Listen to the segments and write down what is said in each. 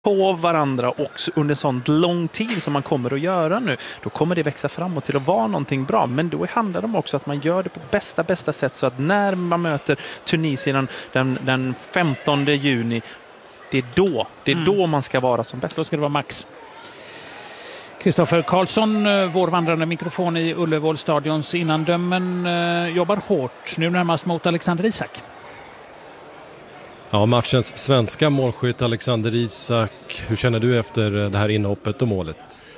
på varandra och under sån lång tid som man kommer att göra nu, då kommer det växa framåt till att vara någonting bra. Men då handlar det om också att man gör det på bästa sätt, så att när man möter Tunisien den 15 juni, det är då man ska vara som bäst. Då ska det vara max. Kristoffer Karlsson, vår vandrande mikrofon i Ullevålstadions innandömen, jobbar hårt nu närmast mot Alexander Isak. Ja, matchens svenska målskytt Alexander Isak. Hur känner du efter det här inhoppet och målet?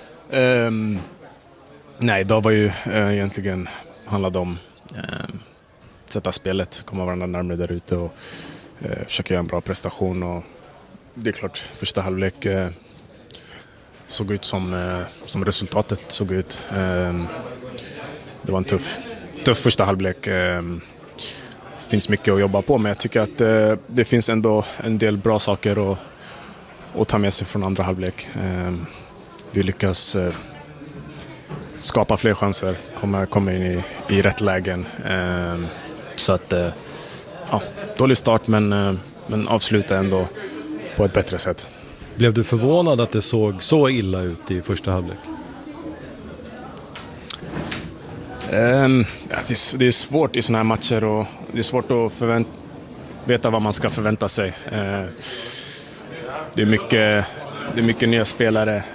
Nej, då var ju egentligen handlade om sätta spelet, komma varandra närmare där ute och försöka göra en bra prestation. Och det är klart, första halvlek såg ut som resultatet såg ut. Det var en tuff första halvlek. Finns mycket att jobba på, men jag tycker att det finns ändå en del bra saker att ta med sig från andra halvlek. Vi lyckas skapa fler chanser, komma in i rätt lägen. Så att dålig start, men avsluta ändå på ett bättre sätt. Blev du förvånad att det såg så illa ut i första halvlek? Det är svårt i såna här matcher, och det är svårt att veta vad man ska förvänta sig. Det är mycket nya spelare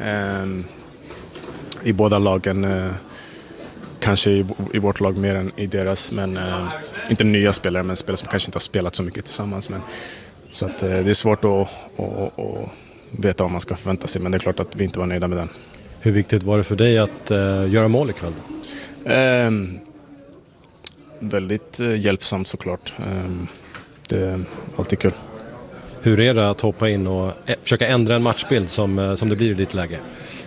i båda lagen. Kanske i vårt lag mer än i deras, men inte nya spelare, men spelare som kanske inte har spelat så mycket tillsammans. Så att det är svårt att veta vad man ska förvänta sig, men det är klart att vi inte var nöjda med den. Hur viktigt var det för dig att göra mål ikväll? Väldigt hjälpsamt såklart. Det är alltid kul. Hur är det att hoppa in och försöka ändra en matchbild som det blir i ditt läge?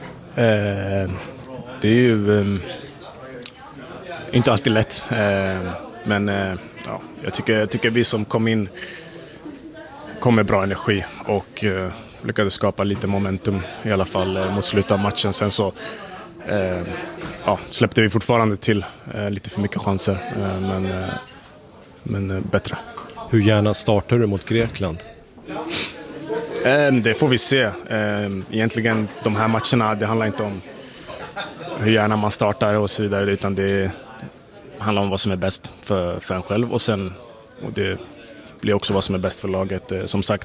Det är ju inte alltid lätt. Men jag tycker vi som kom med bra energi och lyckades skapa lite momentum i alla fall mot slutet av matchen. Sen så släppte vi fortfarande till lite för mycket chanser, men bättre. Hur gärna startar du mot Grekland? Det får vi se. Egentligen de här matcherna, det handlar inte om hur gärna man startar och så vidare, utan det handlar om vad som är bäst för en själv, och det blir också vad som är bäst för laget. Som sagt,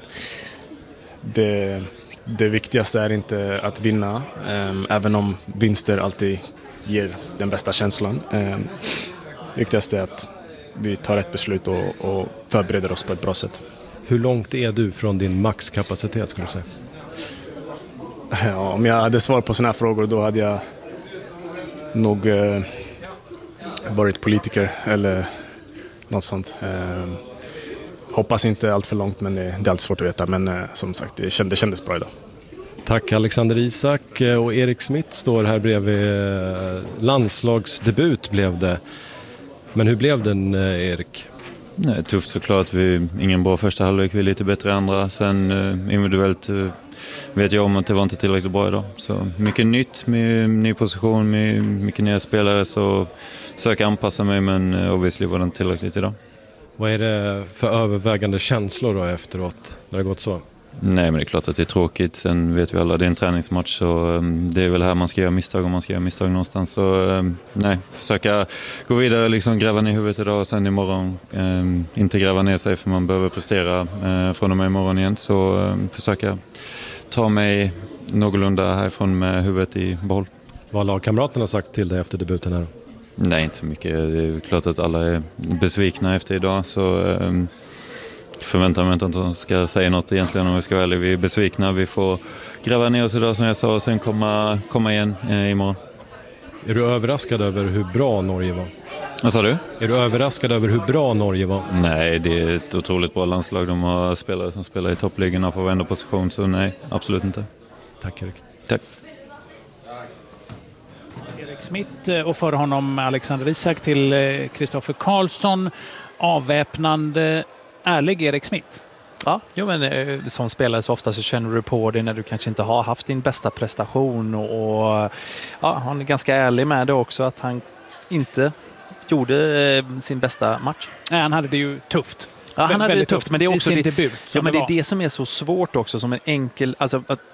det viktigaste är inte att vinna, även om vinster alltid ger den bästa känslan. Det viktigaste är att vi tar rätt beslut och förbereder oss på ett bra sätt. Hur långt är du från din maxkapacitet, skulle du säga? Ja, om jag hade svar på såna här frågor, då hade jag nog varit politiker eller något sånt. Hoppas inte allt för långt, men det är alltid svårt att veta. Men som sagt, det kändes bra idag. Tack Alexander Isak. Och Erik Smith står här bredvid. Landslagsdebut blev det. Men hur blev den, Erik? Nej, tufft såklart. Ingen bra första halvlek, vi är lite bättre andra. Sen individuellt vet jag om att det var inte tillräckligt bra idag. Så mycket nytt, med ny position, med mycket nya spelare, så försöker anpassa mig, men obviously var det inte tillräckligt idag. Vad är det för övervägande känslor då efteråt när det gått så? Nej, men det är klart att det är tråkigt. Sen vet vi alla, det är en träningsmatch, så det är väl här man ska göra misstag, om man ska göra misstag någonstans. Så försöka gå vidare, liksom gräva ner huvudet idag, och sen imorgon inte gräva ner sig, för man behöver prestera från och med imorgon igen. Så försöka ta mig någorlunda härifrån med huvudet i behåll. Vad har lagkamraterna sagt till dig efter debuten här? Nej, inte så mycket. Det är klart att alla är besvikna efter idag, så förväntar mig inte att de ska säga något egentligen, om vi ska vara ärliga. Vi är besvikna, vi får gräva ner oss idag som jag sa, och sen komma igen imorgon. Är du överraskad över hur bra Norge var? Vad sa du? Är du överraskad över hur bra Norge var? Nej, det är ett otroligt bra landslag. De har spelare som spelar i toppligorna på varenda position, så nej, absolut inte. Tack Erik. Tack. Erik Smith, och för honom Alexander Isak, till Kristoffer Karlsson. Avväpnande, ärlig Erik Smith. Ja, men som spelare så ofta så känner du på det när du kanske inte har haft din bästa prestation, och han är ganska ärlig med det också, att han inte gjorde sin bästa match. Nej, han hade det ju tufft. Ja, han hade det tufft, men det är också debut, men det är det som är så svårt också, som en enkel, alltså att